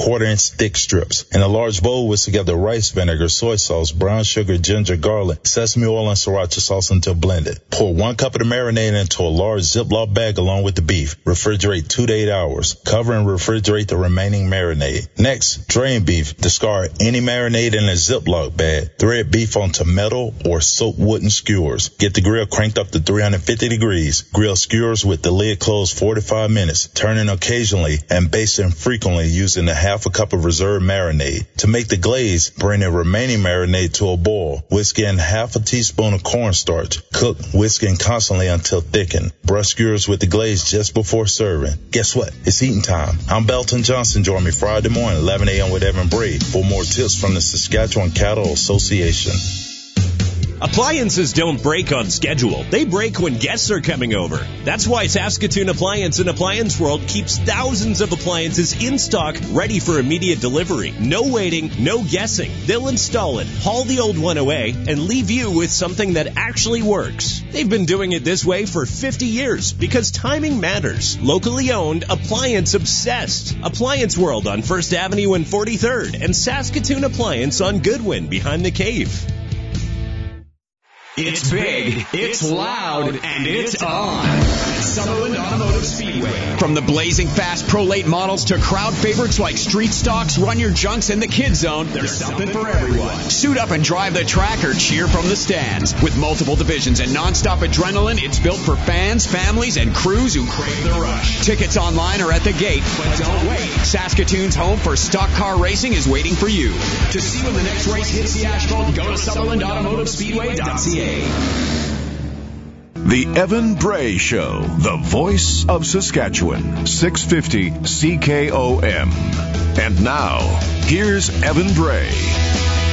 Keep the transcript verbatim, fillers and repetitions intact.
quarter-inch thick strips. In a large bowl, whisk together rice vinegar, soy sauce, brown sugar, ginger, garlic, sesame oil, and sriracha sauce until blended. Pour one cup of the marinade into a large Ziploc bag along with the beef. Refrigerate two to eight hours. Cover and refrigerate the remaining marinade. Next, drain beef. Discard any marinade in a Ziploc bag. Thread beef onto metal or soaked wooden skewers. Get the grill cranked up to three hundred fifty degrees. Grill skewers with the lid closed forty-five minutes. Turning occasionally and basting frequently using a half a cup of reserved marinade. To make the glaze, bring the remaining marinade to a boil. Whisk in half a teaspoon of cornstarch. Cook, whisking constantly until thickened. Brush skewers with the glaze just before serving. Guess what? It's eating time. I'm Belton Johnson. Join me Friday morning, eleven a.m. with Evan Bray for more tips from the Saskatchewan Cattle Association. Appliances don't break on schedule. They break when guests are coming over. That's why Saskatoon Appliance and Appliance World keeps thousands of appliances in stock, ready for immediate delivery. No waiting, no guessing. They'll install it, haul the old one away, and leave you with something that actually works. They've been doing it this way for fifty years because timing matters. Locally owned, appliance obsessed. Appliance World on First Avenue and forty-third, and Saskatoon Appliance on Goodwin behind the Cave. It's big, it's loud, and it's on. Sutherland Automotive Speedway. From the blazing fast Pro Late models to crowd favorites like Street Stocks, Run Your Junks, and the Kid Zone, there's something for everyone. Suit up and drive the track or cheer from the stands. With multiple divisions and nonstop adrenaline, it's built for fans, families, and crews who crave the rush. Tickets online or at the gate, but don't wait. Saskatoon's home for stock car racing is waiting for you. To see when the next race hits the asphalt, go to Sutherland Automotive Speedway dot C A. The Evan Bray Show, the voice of Saskatchewan, six fifty C K O M. And now, here's Evan Bray.